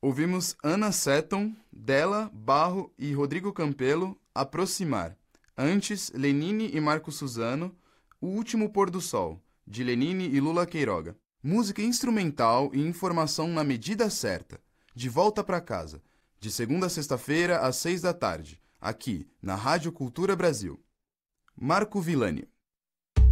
Ouvimos Ana Seton, Della Barro e Rodrigo Campelo, Aproximar. Antes, Lenine e Marco Suzano, O Último Pôr do Sol, de Lenine e Lula Queiroga. Música instrumental e informação na medida certa. De volta para casa, de segunda a sexta-feira às 6 da tarde, aqui na Rádio Cultura Brasil. Marco Villani.